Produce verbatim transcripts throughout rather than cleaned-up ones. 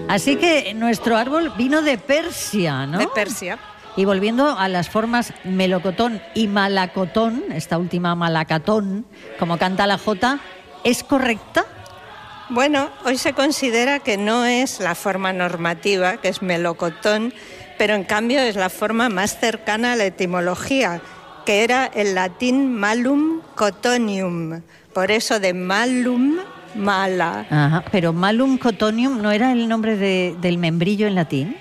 Así que nuestro árbol vino de Persia, ¿no? De Persia. Y volviendo a las formas melocotón y malacotón, esta última malacatón, como canta la Jota, ¿es correcta? Bueno, hoy se considera que no es la forma normativa, que es melocotón, pero en cambio es la forma más cercana a la etimología, que era el latín malum cotonium, por eso de malum, mala. Ajá, pero malum cotonium no era el nombre de, del membrillo en latín.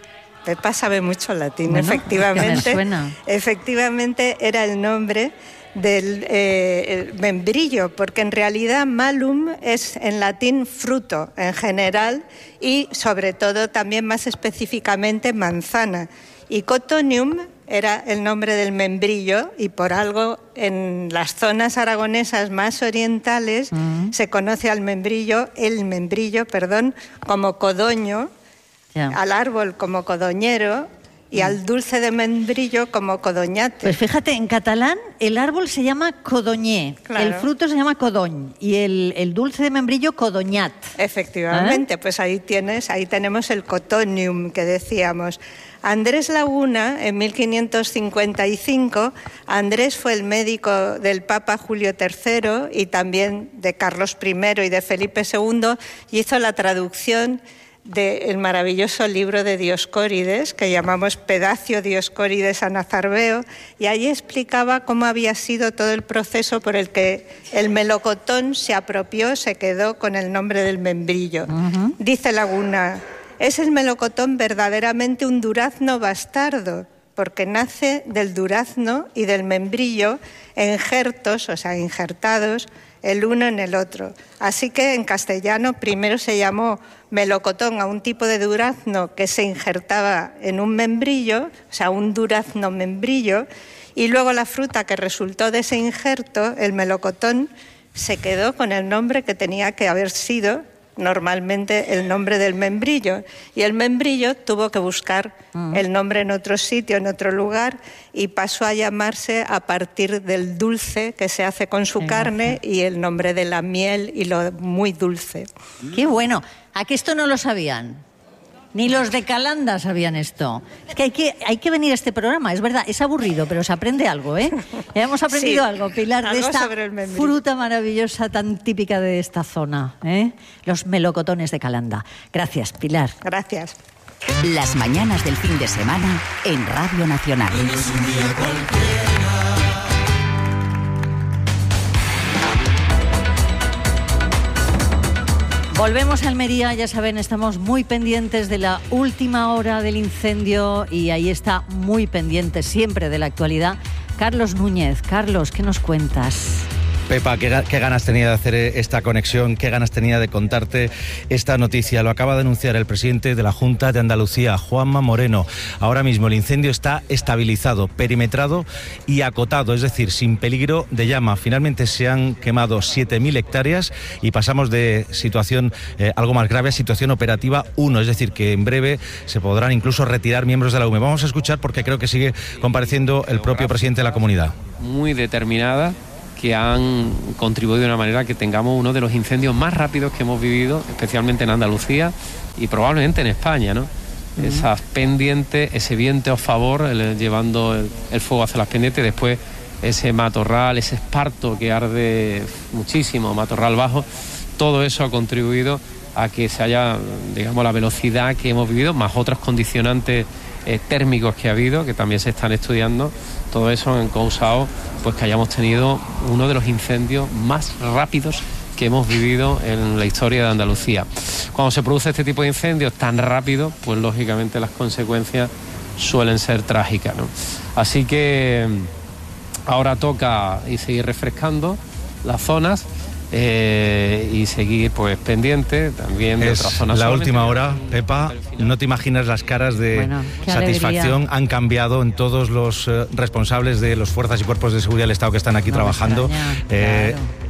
Pepa sabe mucho latín, bueno, efectivamente. me suena. Efectivamente era el nombre del eh, el membrillo, porque en realidad malum es en latín fruto en general y sobre todo también más específicamente manzana. Y cotonium era el nombre del membrillo y por algo en las zonas aragonesas más orientales uh-huh. se conoce al membrillo, el membrillo, perdón, como codoño, yeah. al árbol como codoñero y uh-huh. al dulce de membrillo como codoñate. Pues fíjate, en catalán el árbol se llama codoñé, claro. el fruto se llama codoñ y el, el dulce de membrillo codoñat. Efectivamente, ¿eh? Pues ahí tienes, ahí tenemos el cotonium que decíamos. Andrés Laguna, en mil quinientos cincuenta y cinco, Andrés fue el médico del Papa Julio tercero y también de Carlos primero y de Felipe segundo y hizo la traducción del maravilloso libro de Dioscórides, que llamamos Pedacio Dioscórides a Nazarbeo, y allí explicaba cómo había sido todo el proceso por el que el melocotón se apropió, se quedó con el nombre del membrillo. Uh-huh. Dice Laguna: es el melocotón verdaderamente un durazno bastardo, porque nace del durazno y del membrillo injertos, o sea, injertados, el uno en el otro. Así que en castellano primero se llamó melocotón a un tipo de durazno que se injertaba en un membrillo, o sea, un durazno membrillo, y luego la fruta que resultó de ese injerto, el melocotón, se quedó con el nombre que tenía que haber sido normalmente el nombre del membrillo, y el membrillo tuvo que buscar uh-huh. el nombre en otro sitio, en otro lugar, y pasó a llamarse a partir del dulce que se hace con su carne y el nombre de la miel y lo muy dulce. ¡Qué bueno! ¿A que esto no lo sabían? Ni los de Calanda sabían esto. Es que hay que, hay que venir a este programa, es verdad, es aburrido, pero se aprende algo, ¿eh? Ya hemos aprendido sí, algo, Pilar, algo de esta fruta maravillosa tan típica de esta zona, ¿eh? Los melocotones de Calanda. Gracias, Pilar. Gracias. Las mañanas del fin de semana en Radio Nacional. Volvemos a Almería, ya saben, estamos muy pendientes de la última hora del incendio y ahí está muy pendiente siempre de la actualidad Carlos Núñez. Carlos, ¿qué nos cuentas? Pepa, qué, qué ganas tenía de hacer esta conexión, qué ganas tenía de contarte esta noticia. Lo acaba de anunciar el presidente de la Junta de Andalucía, Juanma Moreno. Ahora mismo el incendio está estabilizado, perimetrado y acotado, es decir, sin peligro de llama. Finalmente se han quemado siete mil hectáreas y pasamos de situación eh, algo más grave a situación operativa uno, es decir, que en breve se podrán incluso retirar miembros de la U M E. Vamos a escuchar porque creo que sigue compareciendo el propio presidente de la comunidad. Muy determinada, que han contribuido de una manera que tengamos uno de los incendios más rápidos que hemos vivido, especialmente en Andalucía y probablemente en España, ¿no? Uh-huh. Esas pendientes, ese viento a favor, el, llevando el, el fuego hacia las pendientes, después ese matorral, ese esparto que arde muchísimo, matorral bajo, todo eso ha contribuido a que se haya, digamos, la velocidad que hemos vivido, más otros condicionantes eh, térmicos que ha habido, que también se están estudiando. Todo eso han causado pues que hayamos tenido uno de los incendios más rápidos que hemos vivido en la historia de Andalucía. Cuando se produce este tipo de incendios tan rápido, pues lógicamente las consecuencias suelen ser trágicas, ¿no? Así que ahora toca y seguir refrescando las zonas eh, y seguir pues pendiente también de es otras zonas. La última hora, Pepa, no te imaginas las caras de bueno, satisfacción alegría. Han cambiado en todos los eh, responsables de las fuerzas y cuerpos de seguridad del Estado que están aquí no trabajando. Extraña, eh, claro.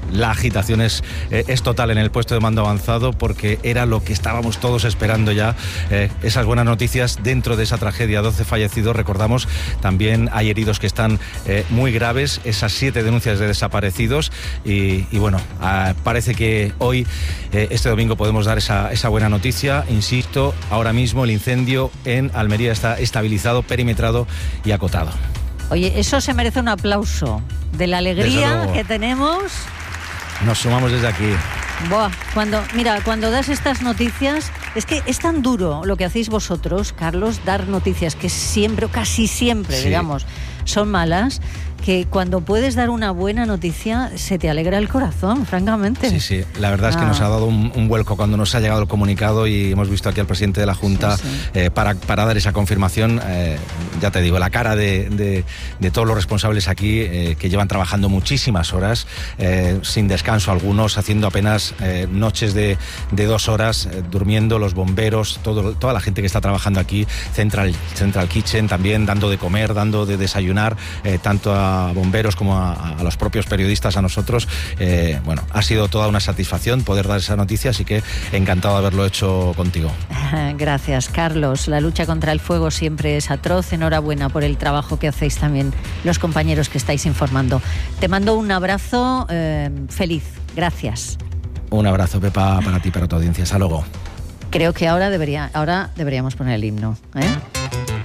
la agitación es, eh, es total en el puesto de mando avanzado, porque era lo que estábamos todos esperando ya, eh, esas buenas noticias dentro de esa tragedia. doce fallecidos, recordamos, también hay heridos que están eh, muy graves, esas siete denuncias de desaparecidos y, y bueno, ah, parece que hoy, eh, este domingo, podemos dar esa, esa buena noticia. Insisto, ahora mismo el incendio en Almería está estabilizado, perimetrado y acotado. Oye, eso se merece un aplauso de la alegría que tenemos. Nos sumamos desde aquí. Buah, cuando, mira, cuando das estas noticias, es que es tan duro lo que hacéis vosotros, Carlos, dar noticias que siempre, o casi siempre, sí, digamos, son malas, que cuando puedes dar una buena noticia se te alegra el corazón, francamente. Sí, sí, la verdad es que ah. nos ha dado un, un vuelco cuando nos ha llegado el comunicado y hemos visto aquí al presidente de la Junta, sí, sí. Eh, para, para dar esa confirmación. Eh, ya te digo, la cara de, de, de todos los responsables aquí, eh, que llevan trabajando muchísimas horas, eh, sin descanso algunos, haciendo apenas eh, noches de, de dos horas, eh, durmiendo, los bomberos, todo, toda la gente que está trabajando aquí, Central, Central Kitchen también, dando de comer, dando de desayunar, eh, tanto a bomberos como a, a los propios periodistas, a nosotros. Eh, bueno, ha sido toda una satisfacción poder dar esa noticia, así que encantado de haberlo hecho contigo. Gracias, Carlos. La lucha contra el fuego siempre es atroz. Enhorabuena por el trabajo que hacéis también los compañeros que estáis informando. Te mando un abrazo eh, feliz. Gracias. Un abrazo, Pepa, para ti y para tu audiencia. Hasta luego. Creo que ahora, debería, ahora deberíamos poner el himno, ¿eh?